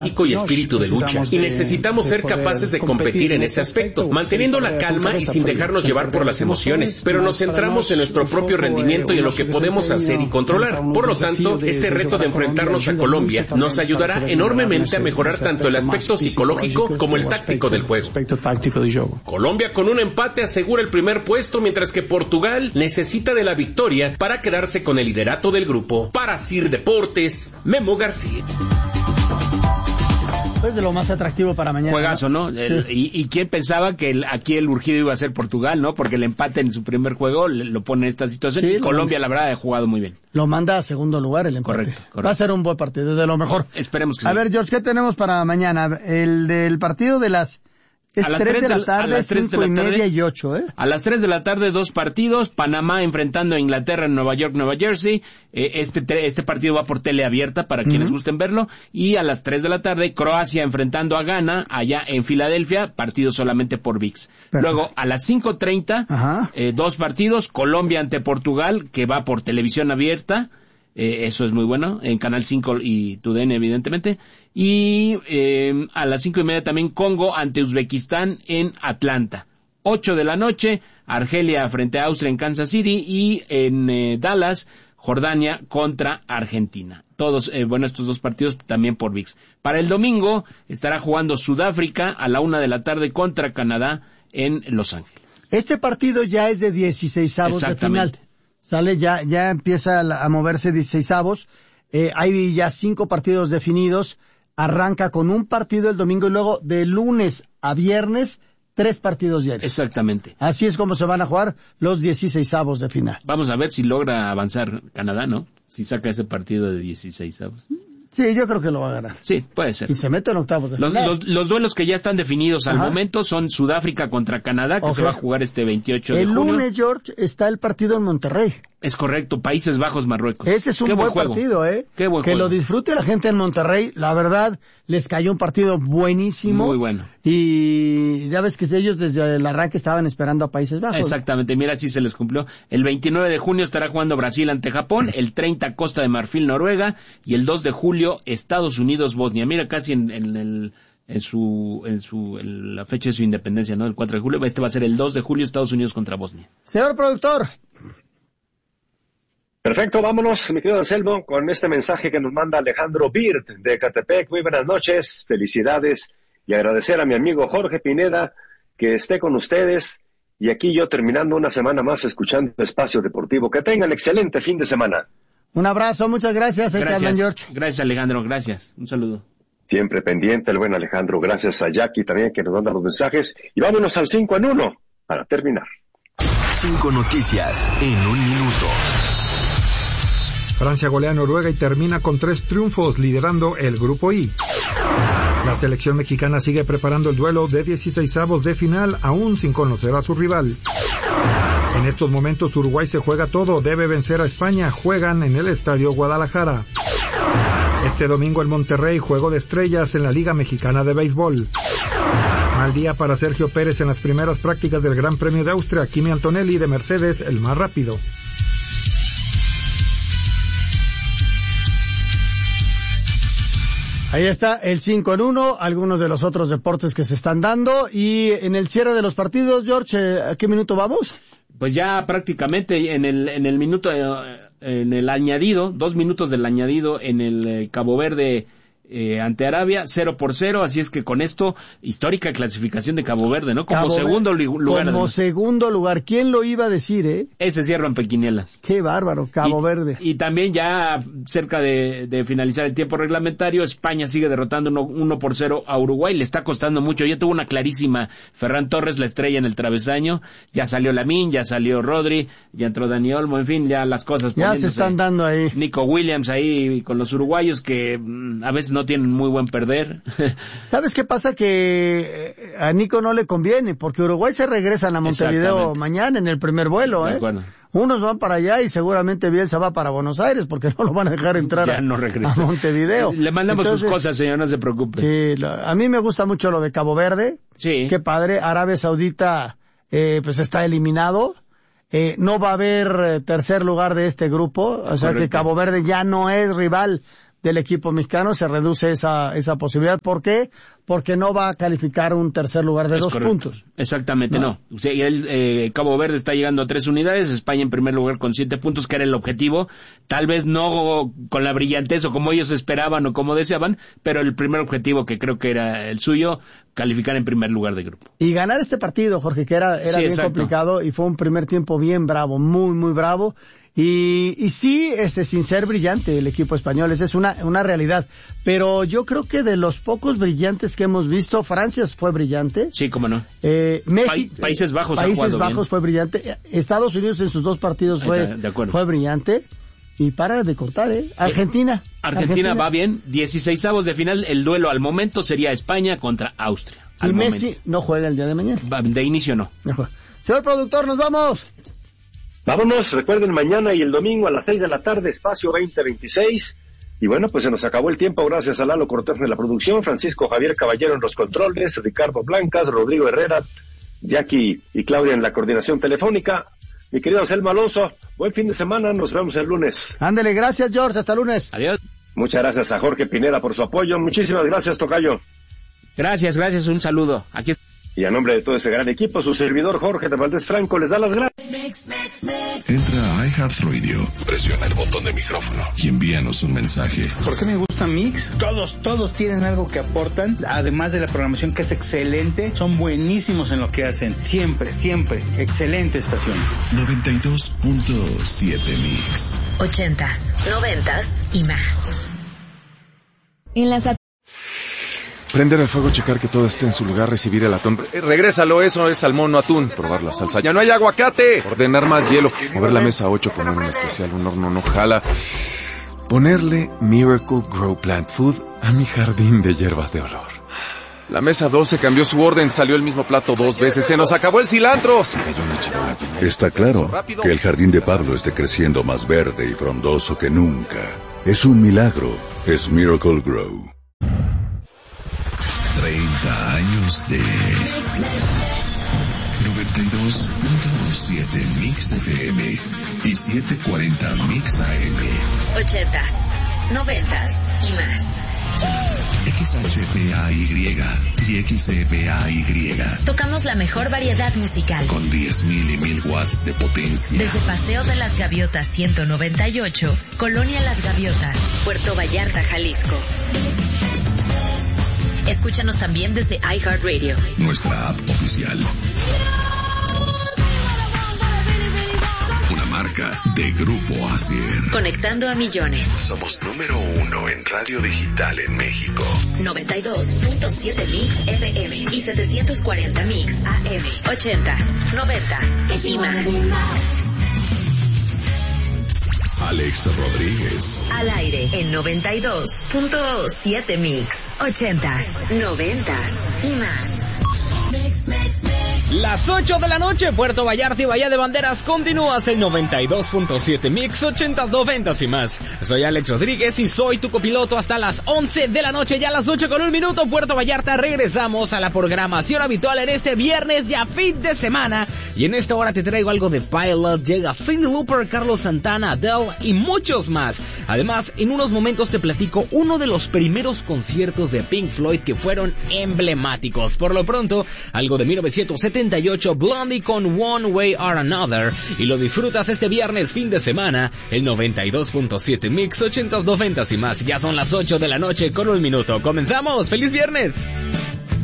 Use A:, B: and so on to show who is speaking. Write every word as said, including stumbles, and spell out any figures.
A: y espíritu de lucha, y necesitamos ser capaces de competir en ese aspecto, manteniendo la calma y sin dejarnos llevar por las emociones, pero nos centramos en nuestro propio rendimiento y en lo que podemos hacer y controlar. Por lo tanto, este reto de enfrentarnos a Colombia nos ayudará enormemente a mejorar tanto el aspecto psicológico como el táctico del juego. Colombia con un empate asegura el primer puesto, mientras que Portugal necesita de la victoria para quedarse con el liderato del grupo. Para Sir Deportes, Memo García.
B: Pues de lo más atractivo para mañana.
C: Juegazo, ¿no? ¿no? El,
B: sí.
C: y, y quién pensaba que el, aquí el urgido iba a ser Portugal, ¿no? Porque el empate en su primer juego lo pone en esta situación. Sí, y Colombia, manda, la verdad, ha jugado muy bien.
B: Lo manda a segundo lugar el empate.
C: Correcto, correcto.
B: Va a ser un buen partido, de lo mejor.
C: Esperemos que
B: a
C: sí.
B: ver, George, ¿qué tenemos para mañana? El del partido de las... Es tres de la tarde, cinco y media y ocho, ¿eh?
C: A las tres de la tarde, dos partidos. Panamá enfrentando a Inglaterra en Nueva York, Nueva Jersey. Eh, este este partido va por tele abierta para quienes uh-huh. gusten verlo. Y a las tres de la tarde, Croacia enfrentando a Ghana allá en Filadelfia. Partido solamente por V I X. Perfecto. Luego, a las cinco treinta, uh-huh. eh, dos partidos. Colombia ante Portugal, que va por televisión abierta. Eh, eso es muy bueno, en Canal cinco y T U D N, evidentemente. Y eh, a las cinco y media también Congo ante Uzbekistán en Atlanta. Ocho de la noche, Argelia frente a Austria en Kansas City. Y en eh, Dallas, Jordania contra Argentina. Todos, eh, bueno, estos dos partidos también por V I X. Para el domingo estará jugando Sudáfrica a la una de la tarde contra Canadá en Los Ángeles.
B: Este partido ya es de dieciseisavos de final. Sale, ya, ya empieza a moverse dieciseisavos, eh, hay ya cinco partidos definidos, arranca con un partido el domingo y luego de lunes a viernes, tres partidos diarios.
C: Exactamente.
B: Así es como se van a jugar los dieciseisavos de final.
C: Vamos a ver si logra avanzar Canadá, ¿no? Si saca ese partido de dieciseisavos.
B: Sí, yo creo que lo va a ganar.
C: Sí, puede ser.
B: Y se mete en octavos de
C: los,
B: final.
C: Los, los duelos que ya están definidos al Ajá. momento son Sudáfrica contra Canadá, que okay. se va a jugar este veintiocho de junio.
B: El lunes, George, está el partido en Monterrey.
C: Es correcto, Países Bajos, Marruecos.
B: Ese es un
C: Qué
B: buen,
C: buen
B: partido, ¿eh?
C: Qué buen
B: que
C: juego.
B: Lo disfrute la gente en Monterrey. La verdad, les cayó un partido buenísimo.
C: Muy bueno.
B: Y ya ves que ellos desde el arranque estaban esperando a Países Bajos.
C: Exactamente, mira, sí se les cumplió. El veintinueve de junio estará jugando Brasil ante Japón, el treinta Costa de Marfil, Noruega, y el dos de julio Estados Unidos, Bosnia. Mira, casi en, en el... en su, en su, en la fecha de su independencia, ¿no? El cuatro de julio, este va a ser el dos de julio, Estados Unidos contra Bosnia.
B: Señor productor.
D: Perfecto, vámonos, mi querido Anselmo, con este mensaje que nos manda Alejandro Birt de Ecatepec. Muy buenas noches, felicidades y agradecer a mi amigo Jorge Pineda que esté con ustedes. Y aquí yo terminando una semana más escuchando Espacio Deportivo. Que tengan excelente fin de semana.
B: Un abrazo, muchas gracias.
C: Gracias,
B: George.
C: Gracias, Alejandro, gracias. Un saludo.
D: Siempre pendiente el buen Alejandro. Gracias a Jackie también que nos manda los mensajes. Y vámonos al cinco en uno para terminar.
E: Cinco noticias en un minuto.
F: Francia golea a Noruega y termina con tres triunfos liderando el grupo I. La selección mexicana sigue preparando el duelo de dieciseisavos de final aún sin conocer a su rival. En estos momentos Uruguay se juega todo, debe vencer a España, juegan en el Estadio Guadalajara. Este domingo en Monterrey, juego de estrellas en la Liga Mexicana de Béisbol. Mal día para Sergio Pérez en las primeras prácticas del Gran Premio de Austria. Kimi Antonelli de Mercedes, el más rápido.
B: Ahí está el cinco en uno, algunos de los otros deportes que se están dando. Y en el cierre de los partidos, George, ¿a qué minuto vamos?
C: Pues ya prácticamente en el en el minuto, en el añadido, dos minutos del añadido en el eh, Cabo Verde eh, ante Arabia, cero por cero, así es que con esto, histórica clasificación de Cabo Verde, ¿no? Como
B: Cabo
C: segundo
B: Ver-
C: lugar.
B: Como
C: además.
B: segundo lugar, ¿quién lo iba a decir, eh?
C: Ese cierra en Pequinielas.
B: Qué bárbaro, Cabo
C: y,
B: Verde.
C: Y también ya cerca de, de finalizar el tiempo reglamentario, España sigue derrotando uno, uno por cero a Uruguay, le está costando mucho, ya tuvo una clarísima Ferran Torres, la estrella en el travesaño, ya salió Lamine, ya salió Rodri, ya entró Dani Olmo, en fin, ya las cosas
B: ya se están dando ahí.
C: Nico Williams ahí con los uruguayos que mm, a veces no tienen muy buen perder.
B: ¿Sabes qué pasa? Que a Nico no le conviene, porque Uruguay se regresan a Montevideo mañana en el primer vuelo, ¿eh? Unos van para allá y seguramente Bielsa va para Buenos Aires porque no lo van a dejar entrar
C: ya
B: a,
C: no
B: a Montevideo.
C: Le mandamos Entonces, sus cosas, señor, no se preocupe.
B: Sí, lo, a mí me gusta mucho lo de Cabo Verde.
C: Sí.
B: Qué padre. Arabia Saudita, eh, pues está eliminado. Eh, no va a haber eh, tercer lugar de este grupo. O sea Correcto. Que Cabo Verde ya no es rival del equipo mexicano, se reduce esa esa posibilidad. ¿Por qué? Porque no va a calificar un tercer lugar de es dos correcto. puntos.
C: Exactamente, no. no. O sea, el, eh, Cabo Verde está llegando a tres unidades, España en primer lugar con siete puntos, que era el objetivo. Tal vez no con la brillantez o como ellos esperaban o como deseaban, pero el primer objetivo que creo que era el suyo, calificar en primer lugar de grupo.
B: Y ganar este partido, Jorge, que era, era sí, bien exacto. complicado y fue un primer tiempo bien bravo, muy, muy bravo. Y, y sí, este, sin ser brillante el equipo español, esa es una, una realidad. Pero yo creo que de los pocos brillantes que hemos visto, Francia fue brillante.
C: Sí, cómo no.
B: Eh, México,
C: pa Países Bajos
B: Países
C: ha jugado
B: Bajos
C: bien.
B: fue brillante. Estados Unidos en sus dos partidos fue,
C: de acuerdo.
B: fue brillante. Y para de contar, ¿eh? Argentina.
C: Argentina. Argentina va bien. dieciseisavos de final, el duelo al momento sería España contra Austria.
B: Y Messi
C: momento.
B: no juega el día de mañana.
C: De inicio no.
B: Mejor. Señor productor, nos vamos.
D: Vámonos, recuerden mañana y el domingo a las seis de la tarde, espacio veinte veintiséis. Y bueno, pues se nos acabó el tiempo, gracias a Lalo Cortés de la producción, Francisco Javier Caballero en los controles, Ricardo Blancas, Rodrigo Herrera, Jackie y Claudia en la coordinación telefónica. Mi querido Anselmo Alonso, buen fin de semana, nos vemos el lunes.
B: Ándele, gracias George, hasta lunes.
C: Adiós.
D: Muchas gracias a Jorge Pineda por su apoyo, muchísimas gracias, tocayo.
C: Gracias, gracias, un saludo. Aquí está.
D: Y a nombre de todo este gran equipo, su servidor Jorge de Valdés Franco les da las gracias.
G: Entra a iHeartRadio, presiona el botón de micrófono y envíanos un mensaje.
H: ¿Por qué me gusta Mix? Todos, todos tienen algo que aportan, además de la programación que es excelente, son buenísimos en lo que hacen. Siempre, siempre, excelente estación.
G: noventa y dos punto siete Mix.
I: Ochentas, noventas y más.
J: En las
K: Prender el fuego, checar que todo esté en su lugar, recibir el atún. Eh, regrésalo, eso es salmón, no atún. Probar la salsa. ¡Ya no hay aguacate! Ordenar más hielo. Mover la mesa ocho, poner un especial, un horno no jala. Ponerle Miracle Grow Plant Food a mi jardín de hierbas de olor. La mesa doce cambió su orden, salió el mismo plato dos veces. ¡Se nos acabó el cilantro! Se cayó una charola.
L: Está claro que el jardín de Pablo esté creciendo más verde y frondoso que nunca. Es un milagro. Es Miracle Grow.
G: treinta años de noventa y dos punto siete Mix F M y setecientos cuarenta Mix A M.
I: Ochentas, noventas y más.
G: X H P A Y y X E P A Y.
I: Tocamos la mejor variedad musical.
G: Con diez mil y mil watts de potencia.
I: Desde Paseo de las Gaviotas ciento noventa y ocho, Colonia Las Gaviotas, Puerto Vallarta, Jalisco. Escúchanos también desde iHeartRadio,
G: nuestra app oficial. Una marca de Grupo Asier.
I: Conectando a millones.
G: Somos número uno en radio digital en México.
I: noventa y dos punto siete Mix F M y setecientos cuarenta Mix A M. Ochentas, noventas y más.
G: Alex Rodríguez.
I: Al aire en noventa y dos punto siete Mix. Ochentas, noventas y más.
C: Las ocho de la noche, Puerto Vallarta y Bahía de Banderas, continúas en noventa y dos punto siete Mix, ochentas, noventas y más. Soy Alex Rodríguez y soy tu copiloto hasta las once de la noche, ya a las ocho con un minuto, Puerto Vallarta. Regresamos a la programación habitual en este viernes, ya fin de semana. Y en esta hora te traigo algo de Pilot, llega Cyndi Lauper, Carlos Santana, Adele y muchos más. Además, en unos momentos te platico uno de los primeros conciertos de Pink Floyd que fueron emblemáticos. Por lo pronto, algo de mil novecientos setenta y ocho, Blondie con One Way or Another, y lo disfrutas este viernes fin de semana en noventa y dos punto siete Mix, ochentas, noventas y más. Ya son las ocho de la noche con un minuto. ¡Comenzamos! ¡Feliz viernes!